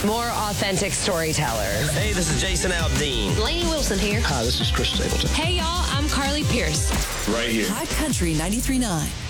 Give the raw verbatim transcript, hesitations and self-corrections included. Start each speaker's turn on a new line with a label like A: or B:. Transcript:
A: More authentic storytellers.
B: Hey, this is Jason Aldean.
A: Lainey Wilson here.
C: Hi, this is Chris Stapleton.
D: Hey, y'all, I'm Carly Pierce.
E: Right here.
F: Hot Country ninety-three point nine.